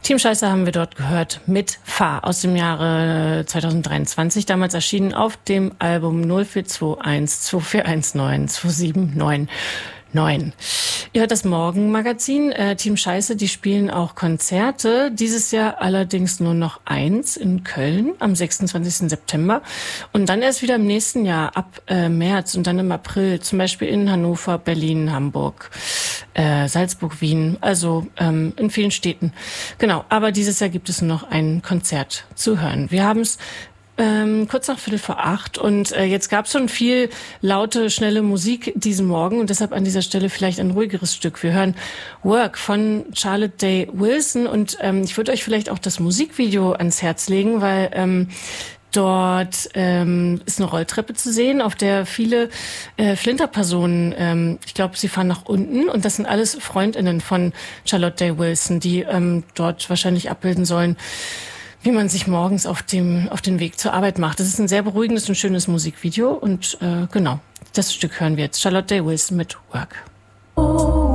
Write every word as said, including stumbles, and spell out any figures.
Team Scheiße haben wir dort gehört mit Fahr aus dem Jahre zwanzig dreiundzwanzig, damals erschienen auf dem Album null vier zwei eins zwei vier eins neun zwei sieben neun neun. Ihr hört das Morgenmagazin. Äh, Team Scheiße, die spielen auch Konzerte. Dieses Jahr allerdings nur noch eins in Köln am sechsundzwanzigsten September. Und dann erst wieder im nächsten Jahr ab äh, März und dann im April. Zum Beispiel in Hannover, Berlin, Hamburg, äh, Salzburg, Wien. Also ähm, in vielen Städten. Genau, aber dieses Jahr gibt es nur noch ein Konzert zu hören. Wir haben es Ähm, kurz nach Viertel vor acht und äh, jetzt gab es schon viel laute, schnelle Musik diesen Morgen und deshalb an dieser Stelle vielleicht ein ruhigeres Stück. Wir hören Work von Charlotte Day Wilson und ähm, ich würde euch vielleicht auch das Musikvideo ans Herz legen, weil ähm, dort ähm, ist eine Rolltreppe zu sehen, auf der viele äh, Flinterpersonen, ähm, ich glaube, sie fahren nach unten und das sind alles Freundinnen von Charlotte Day Wilson, die ähm, dort wahrscheinlich abbilden sollen, wie man sich morgens auf dem auf den Weg zur Arbeit macht. Das ist ein sehr beruhigendes und schönes Musikvideo und äh, genau, das Stück hören wir jetzt. Charlotte Day Wilson mit Work. Oh.